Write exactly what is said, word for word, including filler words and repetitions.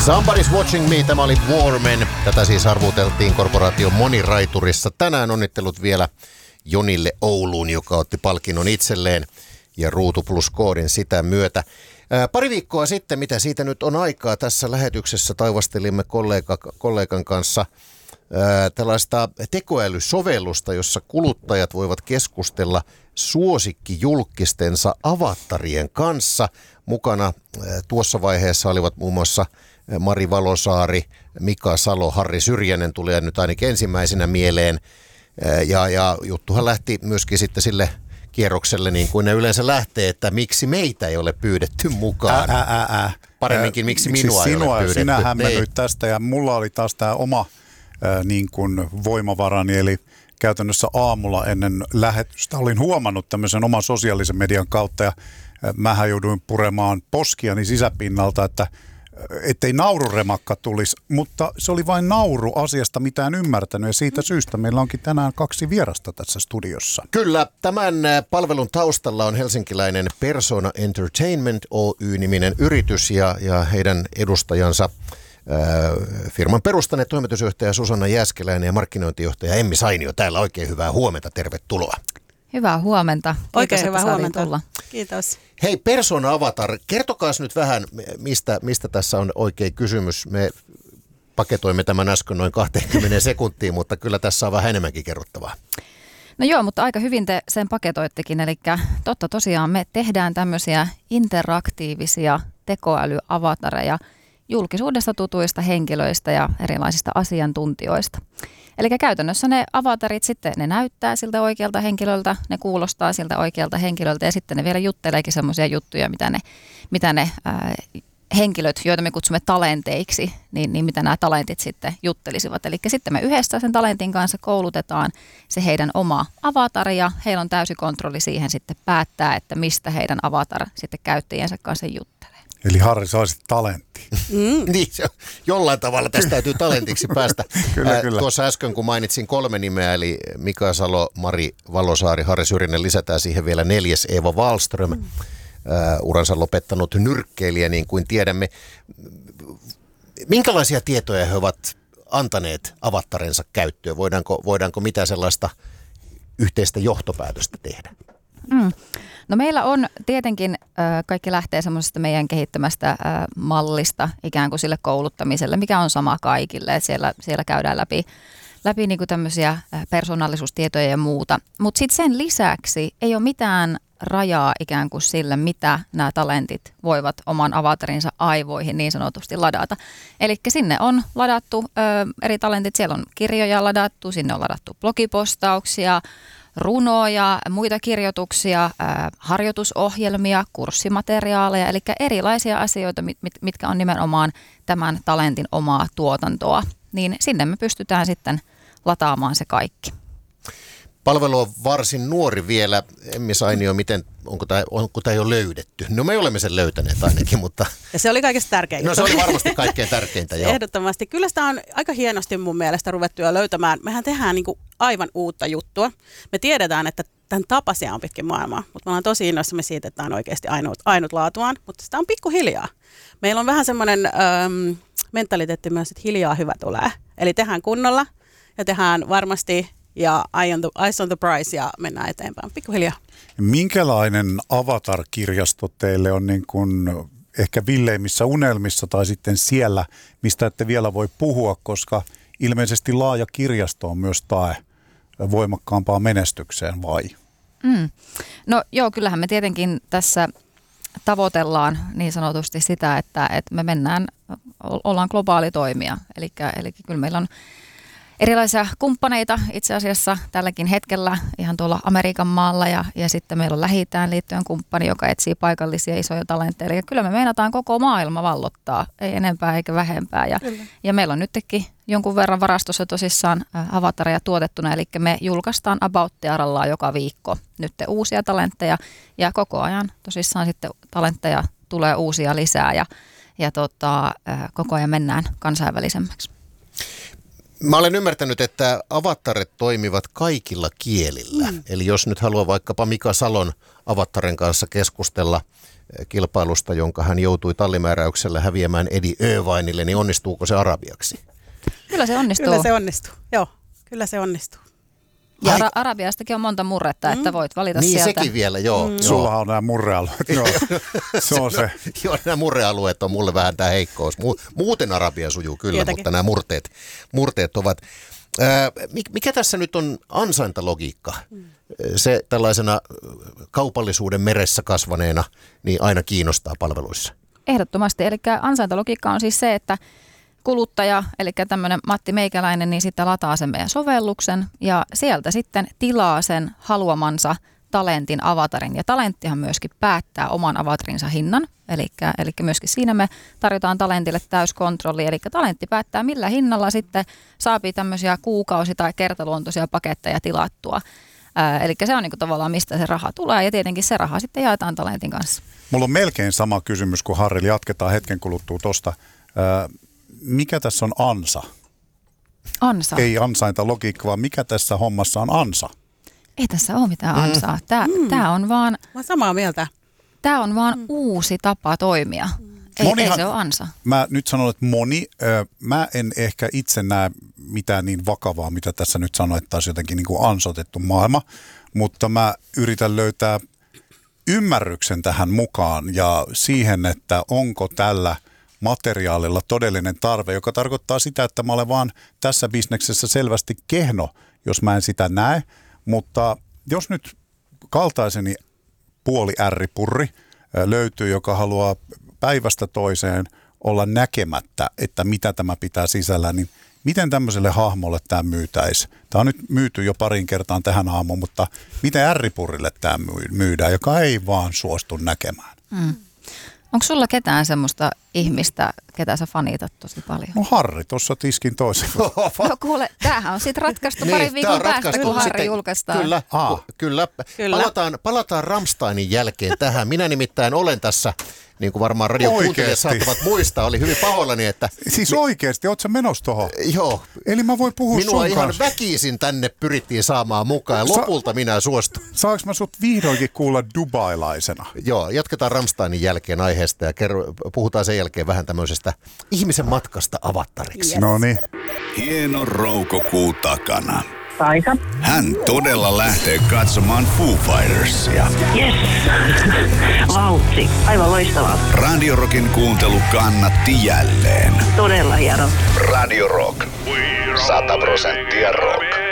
Somebody's Watching Me, tämä oli Warmen. Tätä siis arvuteltiin korporaation moniraiturissa. Tänään onnittelut vielä Jonille Ouluun, joka otti palkinnon itselleen ja Ruutu Plus koodin sitä myötä. Ää, pari viikkoa sitten, mitä siitä nyt on aikaa, tässä lähetyksessä taivastelimme kollega, kollegan kanssa ää, tällaista tekoälysovellusta, jossa kuluttajat voivat keskustella suosikkijulkistensa avatarien kanssa. Mukana ää, tuossa vaiheessa olivat muun muassa Mari Valosaari, Mika Salo, Harri Syrjänen tulee nyt ainakin ensimmäisenä mieleen. Ja, ja juttuhan lähti myöskin sitten sille kierrokselle, niin kuin ne yleensä lähtee, että miksi meitä ei ole pyydetty mukaan. Ää, ää, ää. Paremminkin, miksi, miksi minua ei ole pyydetty. Sinä hämmennyt tästä ja mulla oli taas tämä oma ää, niin kuin voimavarani, eli käytännössä aamulla ennen lähetystä olin huomannut tämmöisen oman sosiaalisen median kautta ja ää, mähän jouduin puremaan poskiani sisäpinnalta, että ettei naururemakka tulisi, mutta se oli vain nauru asiasta, mitä en ymmärtänyt ja siitä syystä meillä onkin tänään kaksi vierasta tässä studiossa. Kyllä, tämän palvelun taustalla on helsinkiläinen Persona Entertainment Oy-niminen yritys ja, ja heidän edustajansa ää, firman perustaneet toimitusjohtaja Susanna Jääskeläinen ja markkinointijohtaja Emmi Sainio. Täällä oikein hyvää huomenta, tervetuloa. Hyvää huomenta. Kiitos, oikein hyvää huomenta. Tulla. Kiitos. Hei, Persona Avatar, kertokaa nyt vähän, mistä, mistä tässä on oikein kysymys. Me paketoimme tämän äsken noin kaksikymmentä sekuntiin, mutta kyllä tässä on vähän enemmänkin kerrottavaa. No joo, mutta aika hyvin te sen paketoittekin. Eli totta tosiaan me tehdään tämmöisiä interaktiivisia tekoälyavatareja julkisuudesta tutuista henkilöistä ja erilaisista asiantuntijoista. Eli käytännössä ne avatarit sitten, ne näyttää siltä oikealta henkilöltä, ne kuulostaa siltä oikealta henkilöltä ja sitten ne vielä jutteleekin semmoisia juttuja, mitä ne, mitä ne ää, henkilöt, joita me kutsumme talenteiksi, niin, niin mitä nämä talentit sitten juttelisivat. Eli sitten me yhdessä sen talentin kanssa koulutetaan se heidän oma avatari ja heillä on täysi kontrolli siihen sitten päättää, että mistä heidän avatar sitten käyttäjiensä kanssa juttelee. Eli Harri, sä olisit talentti. Mm. Niin, jollain tavalla tästä täytyy talentiksi päästä. Kyllä, Ää, kyllä. Tuossa äsken, kun mainitsin kolme nimeä, eli Mika Salo, Mari Valosaari, Harri Syrjänen, lisätään siihen vielä neljäs Eeva Wallström, mm. ää, uransa lopettanut nyrkkeilijä, niin kuin tiedämme. Minkälaisia tietoja he ovat antaneet avatarensa käyttöön? Voidaanko, voidaanko mitä sellaista yhteistä johtopäätöstä tehdä? Mm. No meillä on tietenkin, äh, kaikki lähtee semmoisesta meidän kehittämästä äh, mallista ikään kuin sille kouluttamiselle, mikä on sama kaikille. Et siellä, siellä käydään läpi, läpi niinku tämmöisiä äh, persoonallisuustietoja ja muuta. Mutta sitten sen lisäksi ei ole mitään rajaa ikään kuin sille, mitä nämä talentit voivat oman avatarinsa aivoihin niin sanotusti ladata. Eli sinne on ladattu ö, eri talentit, siellä on kirjoja ladattu, sinne on ladattu blogipostauksia, runoja, muita kirjoituksia, ää, harjoitusohjelmia, kurssimateriaaleja, eli erilaisia asioita, mit, mitkä on nimenomaan tämän talentin omaa tuotantoa, niin sinne me pystytään sitten lataamaan se kaikki. Palvelu on varsin nuori vielä. Emmi Sainio, miten, onko tämä, onko tämä jo löydetty? No me olemme sen löytäneet ainakin, mutta... Ja se oli kaikista tärkeintä. No se oli varmasti kaikkein tärkeintä, joo. Ehdottomasti. Kyllä sitä on aika hienosti mun mielestä ruvettu jo löytämään. Mehän tehdään niin kuin aivan uutta juttua. Me tiedetään, että tämän tapaisia on pitkin maailmaa, mutta me ollaan tosi innoissamme siitä, että tämä on oikeasti ainut, ainutlaatuaan, mutta sitä on pikkuhiljaa. Meillä on vähän semmoinen ähm, mentaliteetti myös, että hiljaa hyvä tulee. Eli tehdään kunnolla ja tehdään varmasti... ja eye on the, eyes on the prize ja mennään eteenpäin pikkuhiljaa. Minkälainen avatar-kirjasto teille on niin kuin ehkä villeimmissä unelmissa tai sitten siellä, mistä ette vielä voi puhua, koska ilmeisesti laaja kirjasto on myös tae voimakkaampaan menestykseen, vai? Mm. No joo, kyllähän me tietenkin tässä tavoitellaan niin sanotusti sitä, että, että me mennään, ollaan globaali toimija. Eli, eli kyllä meillä on erilaisia kumppaneita itse asiassa tälläkin hetkellä ihan tuolla Amerikan maalla ja, ja sitten meillä on Lähi-itään liittyen kumppani, joka etsii paikallisia isoja talentteja. Eli kyllä me meinataan koko maailma vallottaa, ei enempää eikä vähempää. Ja, ja meillä on nytkin jonkun verran varastossa tosissaan avatareja tuotettuna, eli me julkaistaan About Tiarallaan joka viikko nyt uusia talentteja ja koko ajan tosissaan sitten talentteja tulee uusia lisää ja, ja tota, koko ajan mennään kansainvälisemmäksi. Mä olen ymmärtänyt, että avataret toimivat kaikilla kielillä. Mm. Eli jos nyt haluaa vaikkapa Mika Salon avataren kanssa keskustella kilpailusta, jonka hän joutui tallimääräyksellä häviämään Eddie Irvinelle, niin onnistuuko se arabiaksi? Kyllä se onnistuu. Kyllä se onnistuu, joo. Kyllä se onnistuu. Ja Ara- Arabiastakin on monta murretta, mm. että voit valita niin, sieltä. Niin sekin vielä, joo. Mm. joo. Sulla on nämä murrealueet, joo. Se on se. Joo, nämä murrealueet on mulle vähän tämä heikkous. Muuten arabia sujuu kyllä, Jotakin. Mutta nämä murteet, murteet ovat. Ää, mikä tässä nyt on ansaintalogiikka? Mm. Se tällaisena kaupallisuuden meressä kasvaneena niin aina kiinnostaa palveluissa. Ehdottomasti, eli ansaintalogiikka on siis se, että kuluttaja, eli tämmöinen Matti Meikäläinen, niin sitten lataa sen meidän sovelluksen ja sieltä sitten tilaa sen haluamansa talentin avatarin. Ja talenttihan myöskin päättää oman avatarinsa hinnan, eli, eli myöskin siinä me tarjotaan talentille täyskontrolli, eli talentti päättää millä hinnalla sitten saapii tämmöisiä kuukausi- tai kertaluontoisia paketteja tilattua. Ää, eli se on niin kuin tavallaan mistä se raha tulee ja tietenkin se raha sitten jaetaan talentin kanssa. Mulla on melkein sama kysymys kuin Harrilla. Jatketaan hetken kuluttua tuosta. Mikä tässä on ansa? Ansa. Ei ansainta logiikka, vaan mikä tässä hommassa on ansa? Ei tässä ole mitään ansaa. Tämä, mm. tämä on vaan, Mä oon samaa mieltä. Tämä on vaan mm. uusi tapa toimia. Ei, Monihan, ei se ole ansa. Mä nyt sanon, että moni, ö, mä en ehkä itse näe mitään niin vakavaa, mitä tässä nyt sanoin, että taas jotenkin niin kuin ansotettu maailma, mutta mä yritän löytää ymmärryksen tähän mukaan ja siihen, että onko tällä materiaalilla todellinen tarve, joka tarkoittaa sitä, että mä olen vaan tässä bisneksessä selvästi kehno, jos mä en sitä näe, mutta jos nyt kaltaiseni puoli ärripurri löytyy, joka haluaa päivästä toiseen olla näkemättä, että mitä tämä pitää sisällä, niin miten tämmöiselle hahmolle tämä myytäisi? Tämä on nyt myyty jo parin kertaan tähän aamuun, mutta miten ärripurrille tämä myydään, joka ei vaan suostu näkemään? Mm. Onko sulla ketään semmoista ihmistä, ketä sä fanitat tosi paljon? No Harri, tuossa tiskin toisen. No kuule, tämähän on sitten ratkaistu niin, parin viikon päästä, ratkaistu. kun Harri sitten julkaistaan. Kyllä, ah. kyllä. kyllä. Palataan, palataan Rammsteinin jälkeen tähän. Minä nimittäin olen tässä, niin kuin varmaan radiokuuntelijat saattavat muistaa, oli hyvin pahoillani, että... Siis oikeasti, ootko sä menossa tuohon? Joo. Eli mä voin puhua Minua sun ihan kanssa. väkisin tänne pyrittiin saamaan mukaan ja lopulta Sa- minä suostun. Saanko mä sut vihdoinkin kuulla dubailaisena? Joo, jatketaan Rammsteinin jälkeen aiheesta ja kerro, puhutaan sen jälkeen vähän tämmöisestä ihmisen matkasta avattariksi. Yes. No niin. Hieno raukokuu takana. Aika. Hän todella lähtee katsomaan Foo Fightersia. Yes! Vauhti. Aivan loistavaa. Radio Rockin kuuntelu kannatti jälleen. Todella hieno. Radio Rock. Sata prosenttia rock.